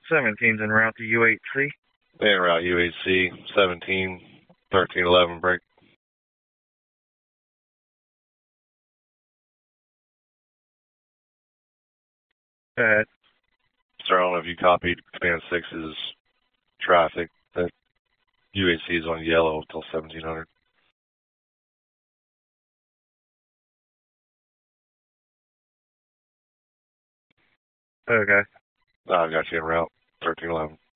17's en route to U8C. En route UHC 17, 1311 break. Go ahead. Sir, I don't know if you copied Command 6's traffic. That UHC is on yellow until 1700. Okay. I've got you en route 1311.